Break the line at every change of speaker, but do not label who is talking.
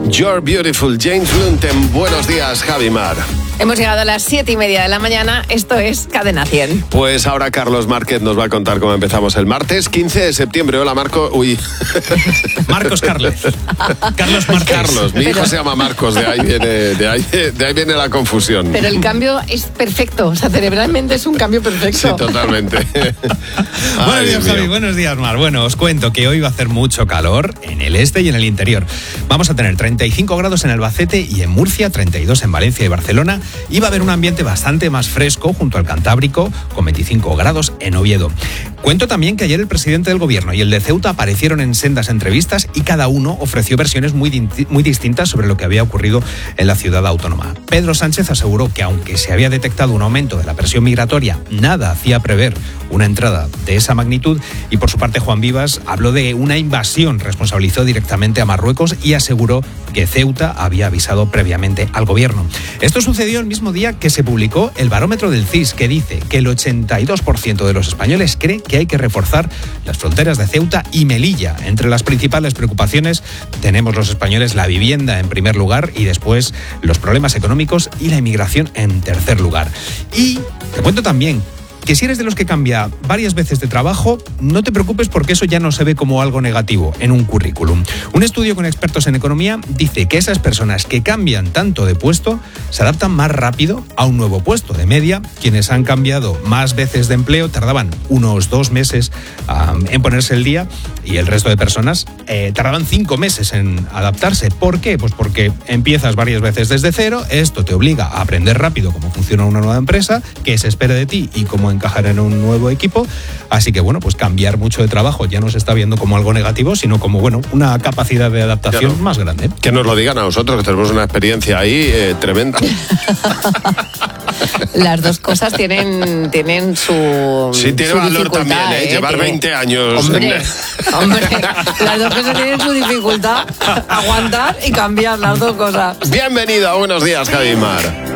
You're Beautiful, James Blunt en Buenos Días, Javi Mar.
Hemos llegado a las 7:30 de la mañana. Esto es Cadena 100.
Pues ahora Carlos Márquez nos va a contar cómo empezamos el martes 15 de septiembre. Hola, Marco. Uy.
Marcos Carlos. Carlos Márquez.
Carlos, mi hijo se llama Marcos, de ahí viene la confusión.
Pero el cambio es perfecto, o sea, cerebralmente es un cambio perfecto.
Sí, totalmente.
Buenos días, Javi. Buenos días, Mar. Bueno, os cuento que hoy va a hacer mucho calor en el este y en el interior. Vamos a tener 35 grados en Albacete y en Murcia, 32 en Valencia y Barcelona. Y va a haber un ambiente bastante más fresco junto al Cantábrico, con 25 grados en Oviedo. Cuento también que ayer el presidente del gobierno y el de Ceuta aparecieron en sendas entrevistas y cada uno ofreció versiones muy distintas sobre lo que había ocurrido en la ciudad autónoma. Pedro Sánchez aseguró que aunque se había detectado un aumento de la presión migratoria, nada hacía prever una entrada de esa magnitud, y por su parte Juan Vivas habló de una invasión, responsabilizó directamente a Marruecos y aseguró que Ceuta había avisado previamente al gobierno. Esto sucedió el mismo día que se publicó el barómetro del CIS, que dice que el 82% de los españoles cree que hay que reforzar las fronteras de Ceuta y Melilla. Entre las principales preocupaciones tenemos los españoles la vivienda en primer lugar y después los problemas económicos y la inmigración en tercer lugar. Y te cuento también que si eres de los que cambia varias veces de trabajo, no te preocupes porque eso ya no se ve como algo negativo en un currículum. Un estudio con expertos en economía dice que esas personas que cambian tanto de puesto se adaptan más rápido a un nuevo puesto. De media, quienes han cambiado más veces de empleo tardaban unos 2 meses en ponerse el día, y el resto de personas tardaban 5 meses en adaptarse. ¿Por qué? Pues porque empiezas varias veces desde cero, esto te obliga a aprender rápido cómo funciona una nueva empresa, qué se espera de ti y cómo encajar en un nuevo equipo. Así que bueno, pues cambiar mucho de trabajo ya no se está viendo como algo negativo, sino como una capacidad de adaptación más grande.
Que nos lo digan a nosotros, que tenemos una experiencia ahí tremenda.
Las dos cosas tienen su
sí, tiene
su
valor también, llevar 20 años.
Hombre, las dos cosas tienen su dificultad. Aguantar y cambiar las dos cosas.
Bienvenido a Buenos Días, Javi Mar.